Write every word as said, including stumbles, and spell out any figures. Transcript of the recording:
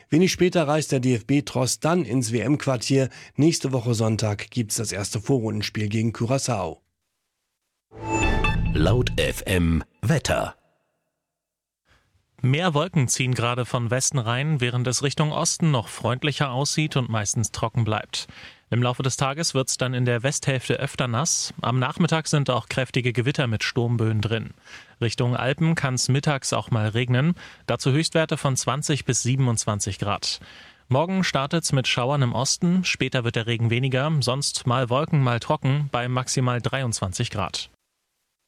Wenig später reist der D F B-Tross dann ins W M-Quartier. Nächste Woche Sonntag gibt's das erste Vorrundenspiel gegen Curaçao. Laut F M Wetter. Mehr Wolken ziehen gerade von Westen rein, während es Richtung Osten noch freundlicher aussieht und meistens trocken bleibt. Im Laufe des Tages wird es dann in der Westhälfte öfter nass. Am Nachmittag sind auch kräftige Gewitter mit Sturmböen drin. Richtung Alpen kann es mittags auch mal regnen. Dazu Höchstwerte von zwanzig bis siebenundzwanzig Grad. Morgen startet es mit Schauern im Osten. Später wird der Regen weniger, sonst mal Wolken, mal trocken bei maximal dreiundzwanzig Grad.